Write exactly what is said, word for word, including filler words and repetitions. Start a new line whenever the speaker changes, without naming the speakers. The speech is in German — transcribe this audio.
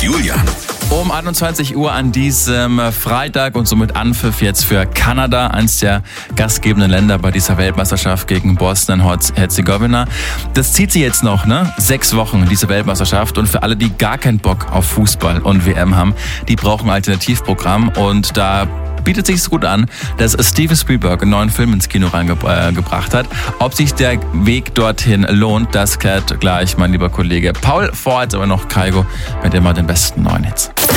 Julian.
Um einundzwanzig Uhr an diesem Freitag und somit Anpfiff jetzt für Kanada, eines der gastgebenden Länder bei dieser Weltmeisterschaft gegen Bosnien-Herzegowina. Das zieht sich jetzt noch, ne? Sechs Wochen, diese Weltmeisterschaft. Und für alle, die gar keinen Bock auf Fußball und W M haben, die brauchen ein Alternativprogramm. Und da bietet sich gut an, dass Steven Spielberg einen neuen Film ins Kino reingebracht hat. Ob sich der Weg dorthin lohnt, das klärt gleich mein lieber Kollege Paul. Vorher aber noch Kaigo mit immer den besten neuen Hits.